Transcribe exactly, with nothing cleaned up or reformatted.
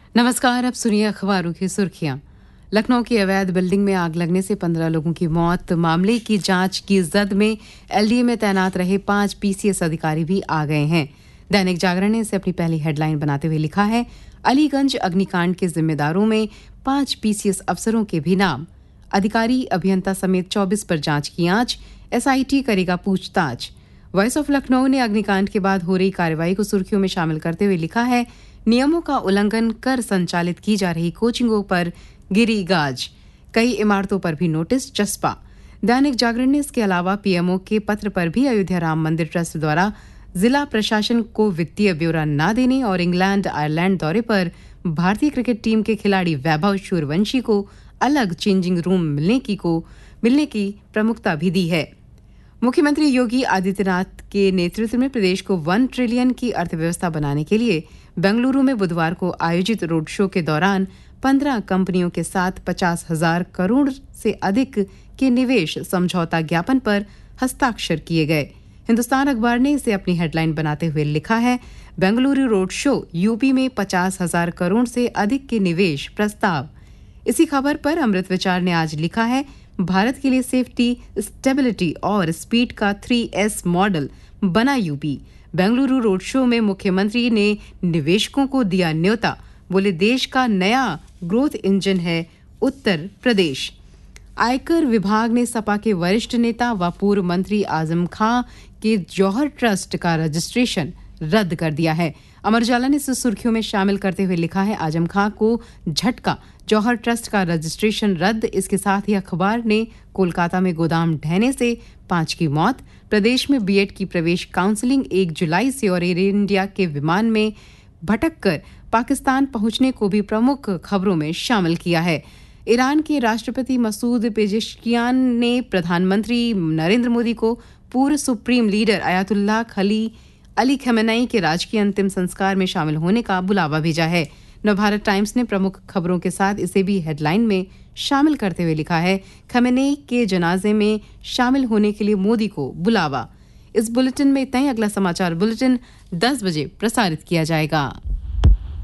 नमस्कार, अब सुनिए अखबारों की सुर्खियां। लखनऊ की अवैध बिल्डिंग में आग लगने से पंद्रह लोगों की मौत। मामले की जांच की जद में एलडीए में तैनात रहे पांच पीसीएस अधिकारी भी आ गए हैं। दैनिक जागरण ने इसे अपनी पहली हेडलाइन बनाते हुए लिखा है, अलीगंज अग्निकांड के जिम्मेदारों में पांच पीसीएस अफसरों के भी नाम। अधिकारी अभियंता समेत चौबीस पर जांच की आंच। एसआईटी करेगा पूछताछ। वॉइस ऑफ लखनऊ ने अग्निकांड के बाद हो रही कार्रवाई को सुर्खियों में शामिल करते हुए लिखा है, नियमों का उल्लंघन कर संचालित की जा रही कोचिंगों पर गिरी गाज। कई इमारतों पर भी नोटिस चस्पा। दैनिक जागरण ने इसके अलावा पीएमओ के पत्र पर भी अयोध्या राम मंदिर ट्रस्ट द्वारा जिला प्रशासन को वित्तीय ब्यौरा न देने और इंग्लैंड आयरलैंड दौरे पर भारतीय क्रिकेट टीम के खिलाड़ी वैभव सूर्यवंशी को अलग चेंजिंग रूम मिलने की को मिलने की प्रमुखता भी दी है। मुख्यमंत्री योगी आदित्यनाथ के नेतृत्व में प्रदेश को वन ट्रिलियन की अर्थव्यवस्था बनाने के लिए बेंगलुरु में बुधवार को आयोजित रोड शो के दौरान पंद्रह कंपनियों के साथ पचास हजार करोड़ से अधिक के निवेश समझौता ज्ञापन पर हस्ताक्षर किए गए। हिंदुस्तान अखबार ने इसे अपनी हेडलाइन बनाते हुए लिखा है, बेंगलुरु रोड शो, यूपी में पचास हजार करोड़ से अधिक के निवेश प्रस्ताव। इसी खबर पर अमृत विचार ने आज लिखा है, भारत के लिए सेफ्टी, स्टेबिलिटी और स्पीड का थ्री एस मॉडल बना यूपी। बेंगलुरु रोड शो में मुख्यमंत्री ने निवेशकों को दिया न्योता, बोले देश का नया ग्रोथ इंजन है उत्तर प्रदेश। आयकर विभाग ने सपा के वरिष्ठ नेता व पूर्व मंत्री आजम खां के जौहर ट्रस्ट का रजिस्ट्रेशन रद्द कर दिया है। अमर उजाला ने इसे सुर्खियों में शामिल करते हुए लिखा है, आजम खां को झटका, जौहर ट्रस्ट का रजिस्ट्रेशन रद्द। इसके साथ ही अखबार ने कोलकाता में गोदाम ढहने से पांच की मौत, प्रदेश में बीएड की प्रवेश काउंसलिंग एक जुलाई से और एयर इंडिया के विमान में भटक कर पाकिस्तान पहुंचने को भी प्रमुख खबरों में शामिल किया है। ईरान के राष्ट्रपति मसूद पेजेश्कियान ने प्रधानमंत्री नरेंद्र मोदी को पूर्व सुप्रीम लीडर अयातुल्लाह खली अली खमेनेई के राजकीय अंतिम संस्कार में शामिल होने का बुलावा भेजा है। नवभारत टाइम्स ने प्रमुख खबरों के साथ इसे भी हेडलाइन में शामिल करते हुए लिखा है, खमेनेई के जनाजे में शामिल होने के लिए मोदी को बुलावा। इस बुलेटिन में इतना ही। अगला समाचार बुलेटिन दस बजे प्रसारित किया जाएगा।